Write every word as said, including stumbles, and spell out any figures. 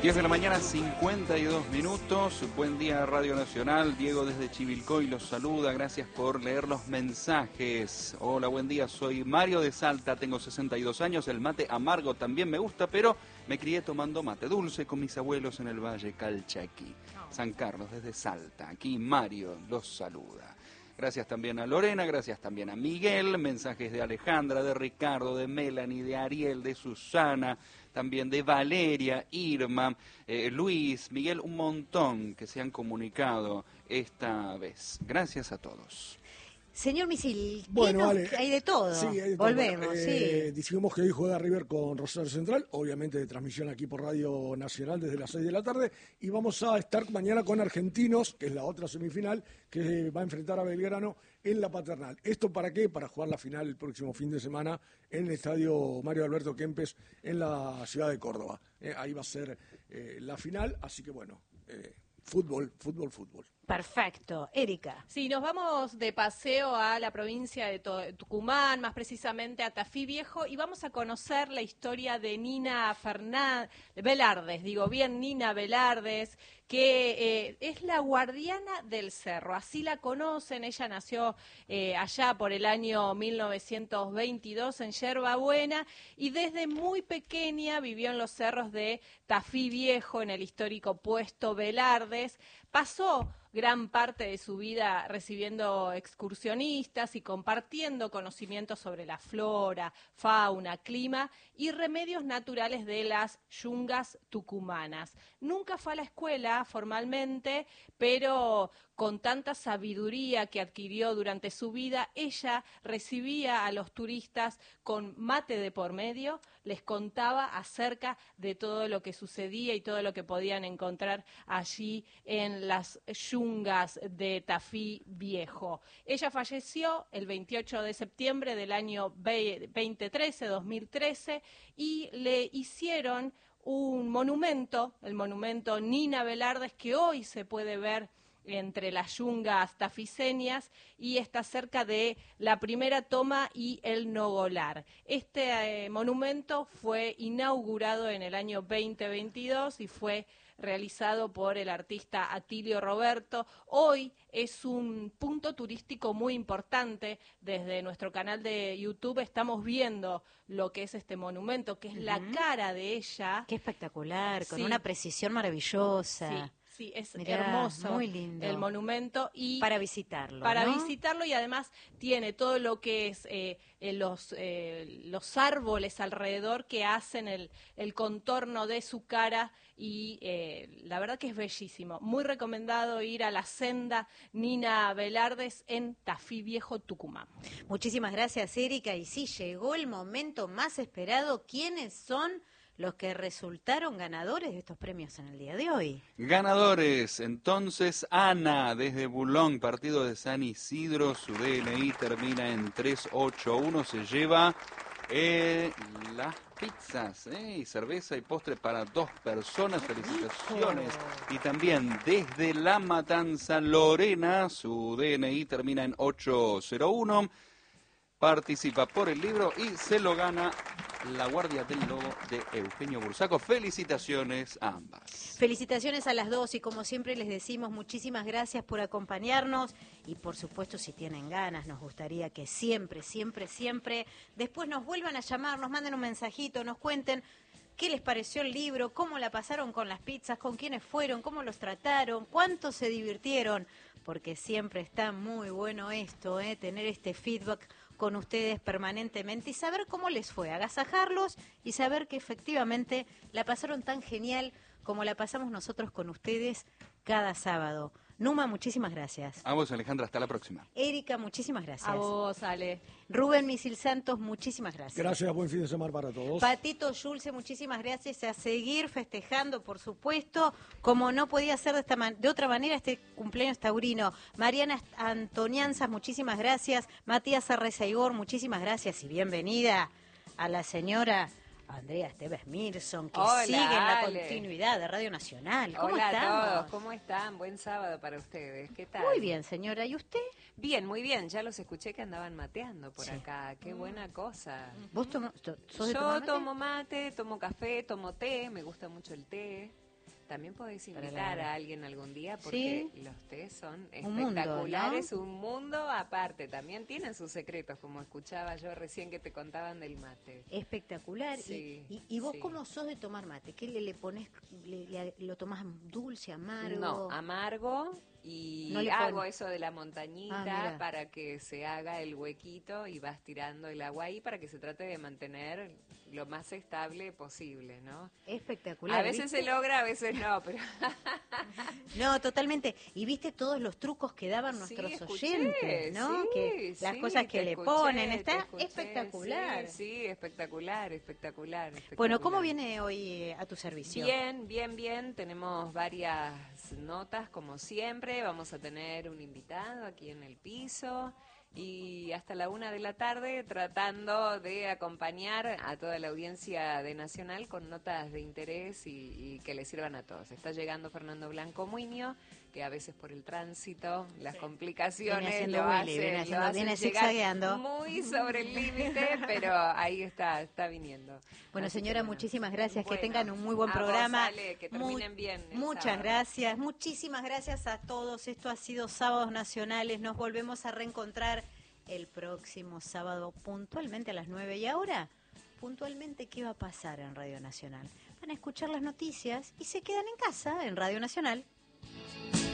diez de la mañana, cincuenta y dos minutos. Buen día, Radio Nacional. Diego desde Chivilcoy los saluda. Gracias por leer los mensajes. Hola, buen día. Soy Mario de Salta. Tengo sesenta y dos años. El mate amargo también me gusta, pero me crié tomando mate dulce con mis abuelos en el Valle Calchaquí. San Carlos, desde Salta. Aquí Mario los saluda. Gracias también a Lorena, gracias también a Miguel. Mensajes de Alejandra, de Ricardo, de Melanie, de Ariel, de Susana, también de Valeria, Irma, eh, Luis, Miguel, un montón que se han comunicado esta vez. Gracias a todos. Señor Misil, bueno, nos... vale. hay de todo. Sí, hay de Volvemos, todo. Eh, sí. Dijimos que hoy juega River con Rosario Central, obviamente de transmisión aquí por Radio Nacional desde las seis de la tarde, y vamos a estar mañana con Argentinos, que es la otra semifinal, que va a enfrentar a Belgrano en la Paternal. ¿Esto para qué? Para jugar la final el próximo fin de semana en el estadio Mario Alberto Kempes en la ciudad de Córdoba. Eh, ahí va a ser eh, la final, así que bueno, eh, fútbol, fútbol, fútbol. Perfecto. Erika. Sí, nos vamos de paseo a la provincia de Tucumán, más precisamente a Tafí Viejo, y vamos a conocer la historia de Nina Fernández, Velardes, digo bien, Nina Velardes, que eh, es la guardiana del cerro, así la conocen. Ella nació eh, allá por el año mil novecientos veintidós en Yerba Buena, y desde muy pequeña vivió en los cerros de Tafí Viejo, en el histórico puesto Velardes. Pasó gran parte de su vida recibiendo excursionistas y compartiendo conocimientos sobre la flora, fauna, clima y remedios naturales de las yungas tucumanas. Nunca fue a la escuela formalmente, pero con tanta sabiduría que adquirió durante su vida, ella recibía a los turistas con mate de por medio, les contaba acerca de todo lo que sucedía y todo lo que podían encontrar allí en las yungas de Tafí Viejo. Ella falleció el veintiocho de septiembre del año dos mil trece, y le hicieron un monumento, el monumento Nina Velardes, que hoy se puede ver entre las yungas tafiseñas y está cerca de la Primera Toma y el Nogolar. Este eh, monumento fue inaugurado en el año veinte veintidós y fue realizado por el artista Atilio Roberto. Hoy es un punto turístico muy importante. Desde nuestro canal de YouTube estamos viendo lo que es este monumento, que es uh-huh. la cara de ella. Qué espectacular, con sí. una precisión maravillosa. Sí. Sí, es Mirá, hermoso muy lindo. El monumento. Y para visitarlo, Para ¿no? visitarlo, y además tiene todo lo que es eh, eh, los, eh, los árboles alrededor que hacen el, el contorno de su cara, y eh, la verdad que es bellísimo. Muy recomendado ir a la senda Nina Velardes en Tafí Viejo, Tucumán. Muchísimas gracias, Erika. Y sí, llegó el momento más esperado. ¿Quiénes son los que resultaron ganadores de estos premios en el día de hoy? Ganadores, entonces, Ana, desde Bulón, partido de San Isidro, su D N I termina en tres ocho uno, se lleva eh, las pizzas eh, y cerveza y postre para dos personas, felicitaciones. Y también desde La Matanza, Lorena, su D N I termina en ocho cero uno, participa por el libro y se lo gana La Guardia del Lobo de Eugenio Bursaco. Felicitaciones a ambas. Felicitaciones a las dos, y como siempre les decimos, muchísimas gracias por acompañarnos, y por supuesto, si tienen ganas, nos gustaría que siempre, siempre, siempre después nos vuelvan a llamar, nos manden un mensajito, nos cuenten qué les pareció el libro, cómo la pasaron con las pizzas, con quiénes fueron, cómo los trataron, cuánto se divirtieron, porque siempre está muy bueno esto, ¿eh? Tener este feedback con ustedes permanentemente y saber cómo les fue, agasajarlos y saber que efectivamente la pasaron tan genial como la pasamos nosotros con ustedes cada sábado. Numa, muchísimas gracias. A vos, Alejandra, hasta la próxima. Erika, muchísimas gracias. A vos, Ale. Rubén Misil Santos, muchísimas gracias. Gracias, buen fin de semana para todos. Patito Yulce, muchísimas gracias. A seguir festejando, por supuesto, como no podía ser de, esta man- de otra manera, este cumpleaños taurino. Mariana Antonianzas, muchísimas gracias. Matías Arrezaigor, muchísimas gracias y bienvenida a la señora Andrea Esteves Mirson, que Hola, sigue en la Ale. continuidad de Radio Nacional. ¿Cómo Hola estamos? a todos, ¿cómo están? Buen sábado para ustedes, ¿qué tal? Muy bien, señora. ¿Y usted? Bien, muy bien, ya los escuché que andaban mateando por Sí. acá, qué buena cosa. ¿Vos tomo, to- sos de Yo tomar mate? tomo mate, tomo café, tomo té, me gusta mucho el té. También podés Para invitar la- a alguien algún día porque Sí. los tés son Un mundo, espectaculares, ¿no? un mundo aparte. También tienen sus secretos, como escuchaba yo recién que te contaban del mate. Espectacular. Sí, y, y, y vos sí. cómo sos de tomar mate? ¿Qué le, le pones? Le, le- ¿Lo tomás dulce, amargo? No, amargo y No le hago pone- eso de la Ah, montañita mira. para que se haga el huequito y vas tirando el agua ahí para que se trate de mantener lo más estable posible, ¿no? Espectacular. A veces ¿viste? se logra, a veces no, pero No, totalmente. Y viste todos los trucos que daban Sí, nuestros escuché, oyentes, ¿no? sí, que las sí, cosas que te le escuché, ponen, te está escuché, espectacular. Sí, sí, espectacular, espectacular, Bueno, ¿cómo espectacular. viene hoy eh, a tu servicio? Bien, bien, bien. Tenemos varias notas, como siempre. Vamos a tener un invitado aquí en el piso. Y hasta la una de la tarde tratando de acompañar a toda la audiencia de Nacional con notas de interés y, y que le sirvan a todos. Está llegando Fernando Blanco Muñoz, que a veces por el tránsito, las complicaciones Viene haciendo lo Willy, hacen, viene lo haciendo- hacen viene llegar zigzagueando. muy sobre el límite, pero ahí está, está viniendo. Bueno, Así que señora, bueno. muchísimas gracias. Bueno, que tengan un muy buen a vos, programa. Ale, que Muy- terminen bien el Muchas sábado. gracias. Muchísimas gracias a todos. Esto ha sido Sábados Nacionales. Nos volvemos a reencontrar el próximo sábado puntualmente a las nueve. Y ahora, puntualmente, ¿qué va a pasar en Radio Nacional? Van a escuchar las noticias y se quedan en casa en Radio Nacional.